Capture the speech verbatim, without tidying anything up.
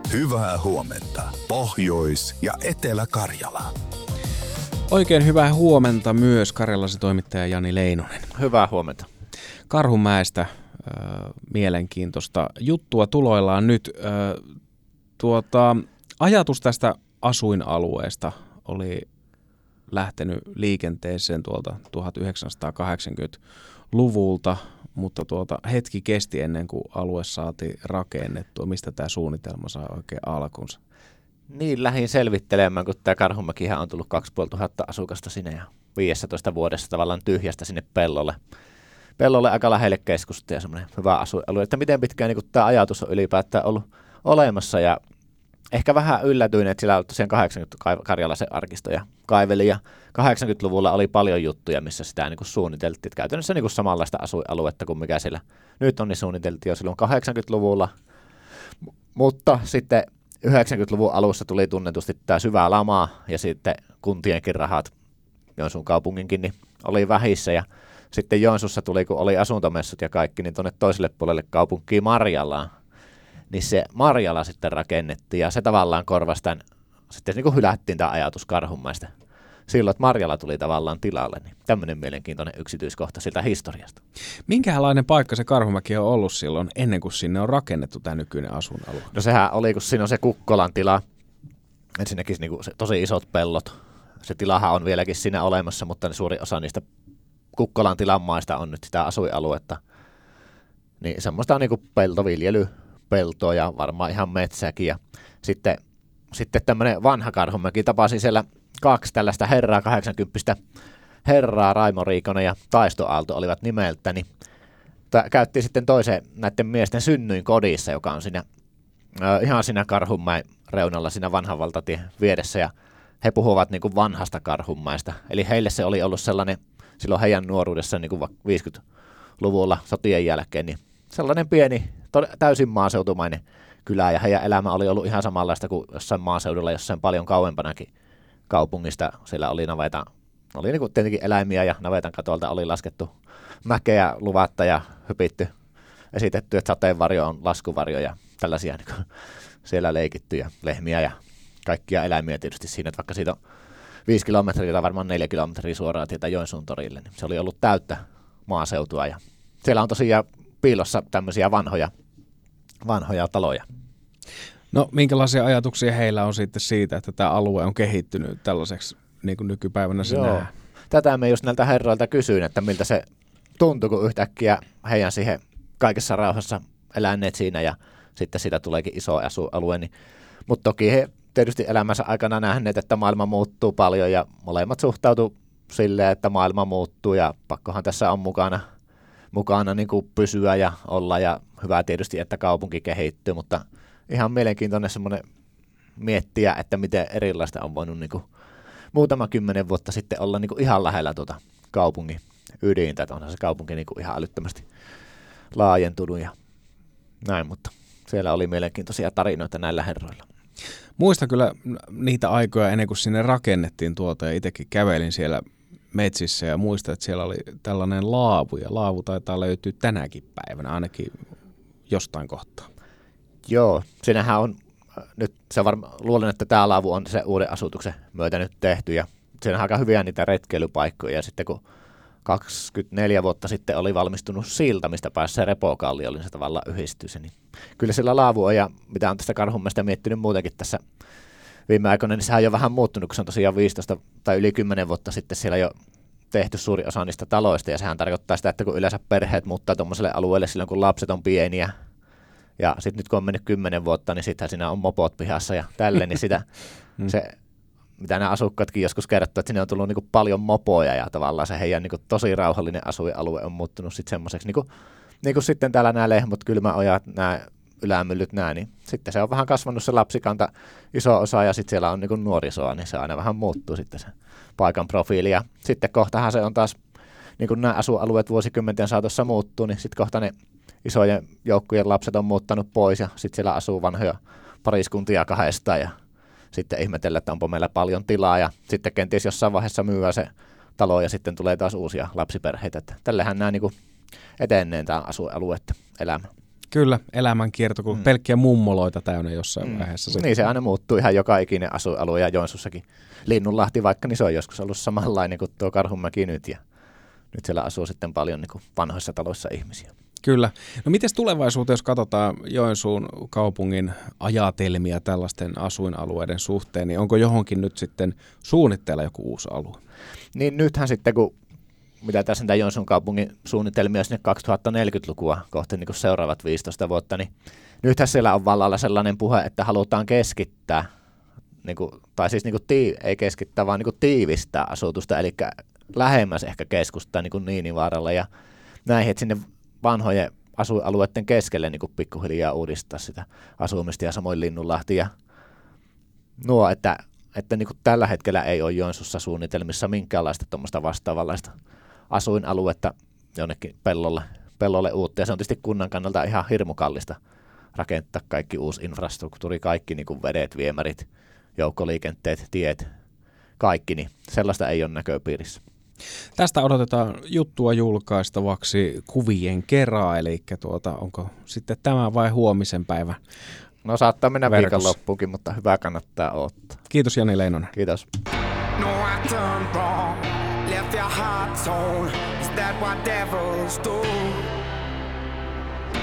Hyvää huomenta Pohjois- ja Etelä-Karjala. Oikein hyvää huomenta myös Karjalaisen toimittaja Jani Leinonen. Hyvää huomenta. Karhunmäestä äh, mielenkiintoista juttua tuloillaan nyt. Äh, tuota, ajatus tästä asuinalueesta oli lähtenyt liikenteeseen tuolta tuhatyhdeksänsataakahdeksankymmentäluvulta, mutta tuota, hetki kesti ennen kuin alue saatiin rakennettua. Mistä tämä suunnitelma saa oikein alkunsa? Niin, lähdin selvittelemään, kun tämä Karhunmäkihän on tullut kaksituhattaviisisataa asukasta sinne ja viisitoista vuodessa tavallaan tyhjästä sinne pellolle. Pellolle aika lähelle keskusta ja semmoinen hyvä asuinalue. Että miten pitkään niin tämä ajatus on ylipäätään ollut olemassa ja ehkä vähän yllätyin, että sillä on tosiaan kahdeksankymmentä Karjalaisen arkistoja kaiveli ja kahdeksankymmentäluvulla oli paljon juttuja, missä sitä niin kuin suunniteltiin. Että käytännössä niin kuin samanlaista asuinaluetta kuin mikä siellä nyt on, niin suunniteltiin jo silloin kahdeksankymmentäluvulla. M- mutta sitten yhdeksänkymmentäluvun alussa tuli tunnetusti tämä syvä lama ja sitten kuntienkin rahat, Joensuun kaupunginkin, niin oli vähissä ja sitten Joensuussa tuli, kun oli asuntomessut ja kaikki, niin tuonne toiselle puolelle kaupunkiin Marjalaan. Niin se Marjala sitten rakennettiin ja se tavallaan korvasi tämän, sitten niin kuin hylättiin tämä ajatus Karhunmäestä silloin, että Marjala tuli tavallaan tilalle. Niin tämmöinen mielenkiintoinen yksityiskohta siltä historiasta. Minkälainen paikka se Karhunmäki on ollut silloin ennen kuin sinne on rakennettu tämä nykyinen asuinalue? No sehän oli, kun siinä on se Kukkolan tila, ensinnäkin niin kuin se tosi isot pellot. Se tilahan on vieläkin siinä olemassa, mutta suuri osa niistä Kukkolan tilan maista on nyt sitä asuinaluetta. Niin semmoista on niin kuin peltoviljely. peltoa ja varmaan ihan metsäkin. Ja sitten, sitten tämmöinen vanha Karhunmäki, tapasin siellä kaksi tällaista herraa, kahdeksankymppistä herraa, Raimo Riikonen ja Taisto Aalto olivat nimeltä, niin käytti sitten toisen näiden miesten synnyin kodissa, joka on siinä, äh, ihan siinä Karhunmäen reunalla, siinä vanhan valtatien vieressä, ja he puhuvat niin kuin vanhasta Karhunmäestä. Eli heille se oli ollut sellainen, silloin heidän nuoruudessa niin kuin viisikymmentäluvulla sotien jälkeen, niin sellainen pieni, täysin maaseutumainen kylä, ja heidän elämä oli ollut ihan samanlaista kuin jossain maaseudulla, jossain paljon kauempanakin kaupungista. Siellä oli naveta, oli niin kuin tietenkin eläimiä, ja navetan katolta oli laskettu mäkeä luvatta ja hypitty, esitetty, että sateenvarjo on laskuvarjo, ja tällaisia niin kuin siellä leikittyjä lehmiä ja kaikkia eläimiä tietysti siinä, että vaikka siitä on viisi kilometriä tai varmaan neljä kilometriä suoraan tietä Joensuun torille, niin se oli ollut täyttä maaseutua, ja siellä on tosiaan piilossa tämmöisiä vanhoja, vanhoja taloja. No minkälaisia ajatuksia heillä on sitten siitä, että tämä alue on kehittynyt tällaiseksi niin kuin nykypäivänä se nähdään? Tätä me just näiltä herroilta kysyin, että miltä se tuntui, kun yhtäkkiä heidän siihen kaikessa rauhassa eläneet siinä ja sitten siitä tuleekin iso asualue. Niin, mutta toki he tietysti elämänsä aikana nähneet, että maailma muuttuu paljon ja molemmat suhtautuu silleen, että maailma muuttuu ja pakkohan tässä on mukana. mukana niin kuin pysyä ja olla, ja hyvä tietysti, että kaupunki kehittyy, mutta ihan mielenkiintoinen semmoinen miettiä, että miten erilaista on voinut niin kuin muutama kymmenen vuotta sitten olla niin kuin ihan lähellä tuota kaupungin ydintä, että onhan se kaupunki niin kuin ihan älyttömästi laajentunut ja näin, mutta siellä oli mielenkiintoisia tarinoita näillä herroilla. Muistan kyllä niitä aikoja ennen kuin sinne rakennettiin tuota, ja itsekin kävelin siellä metsissä ja muistan, että siellä oli tällainen laavu, ja laavu taitaa löytyä tänäkin päivänä, ainakin jostain kohtaa. Joo, siinähän on nyt, se varmaan, luulen, että tämä laavu on se uuden asutuksen myötä nyt tehty, ja siinä on aika hyviä niitä retkeilypaikkoja, ja sitten kun kaksikymmentäneljä vuotta sitten oli valmistunut silta, mistä pääsi se Repokallio, niin se tavallaan yhdistyi se, niin kyllä sillä laavu on, ja mitä on tästä Karhunmäestä miettinyt muutenkin tässä viime aikoina, niin sehän on jo vähän muuttunut, kun se on tosiaan viisitoista tai yli kymmenen vuotta sitten siellä jo tehty suuri osa niistä taloista, ja sehän tarkoittaa sitä, että kun yleensä perheet muuttaa tuommoiselle alueelle silloin, kun lapset on pieniä, ja sitten nyt kun on mennyt kymmenen vuotta, niin sittenhän siinä on mopot pihassa ja tälleen, niin sitä se, mitä nämä asukkaatkin joskus kertoo, että sinne on tullut niinku paljon mopoja, ja tavallaan se heidän niinku tosi rauhallinen asuinalue on muuttunut sitten semmoiseksi, niin kuin, niin kuin sitten täällä nämä lehmut, kylmäojat, nämä ylämyllyt, nämä, niin sitten se on vähän kasvanut se lapsikanta iso osa, ja sitten siellä on niinku nuorisoa, niin se aina vähän muuttuu sitten se paikan profiili, ja sitten kohtahan se on taas, niin kuin nämä asualueet vuosikymmenten saatossa muuttuu, niin sitten kohta ne isojen joukkujen lapset on muuttanut pois, ja sitten siellä asuu vanhoja pariskuntia kahdestaan, ja sitten ihmetellä, että onko meillä paljon tilaa, ja sitten kenties jossain vaiheessa myyä se talo, ja sitten tulee taas uusia lapsiperheitä, että tällähän nämä niin kuin etenee tämä asualue, elämä. Kyllä, elämänkierto, kun mm. pelkkiä mummoloita täynnä jossain mm. vaiheessa. Niin se aina muuttuu ihan joka ikinen asuinalue ja Joensuussakin. Linnunlahti vaikka, niin se on joskus ollut samanlainen kuin tuo Karhunmäki nyt ja nyt siellä asuu sitten paljon niin kuin vanhoissa taloissa ihmisiä. Kyllä. No miten tulevaisuuteen, jos katsotaan Joensuun kaupungin ajatelmia tällaisten asuinalueiden suhteen, niin onko johonkin nyt sitten suunnitteilla joku uusi alue? Niin nythän sitten, kun mitä tässä tämä Joensuun kaupungin suunnitelmia sinne kaksituhattaneljäkymmentälukua kohti niin kuin seuraavat viisitoista vuotta, niin nythän siellä on vallalla sellainen puhe, että halutaan keskittää, niin kuin, tai siis niin kuin tii, ei keskittää, vaan niin kuin tiivistää asutusta, eli lähemmäs ehkä keskustaa niin kuin Niinivaaralla ja näihin, että sinne vanhojen asuinalueiden keskelle niin kuin pikkuhiljaa uudistaa sitä asumista ja samoin Linnunlahti ja nuo, että, että niin kuin tällä hetkellä ei ole Joensuussa suunnitelmissa minkäänlaista tuommoista vastaavanlaista asuinaluetta jonnekin pellolle, pellolle uutta ja se on tietysti kunnan kannalta ihan hirmu kallista rakentaa kaikki uusi infrastruktuuri, kaikki niin kuin vedet, viemärit, joukkoliikenteet, tiet, kaikki, niin sellaista ei ole näköpiirissä. Tästä odotetaan juttua julkaistavaksi kuvien kerran, eli tuota, onko sitten tämä vai huomisen päivän? No saattaa mennä viikonloppuunkin, mutta hyvä kannattaa odottaa. Kiitos Jani Leinonen. Kiitos. No, I turned wrong, left your heart torn. Is that what devils do?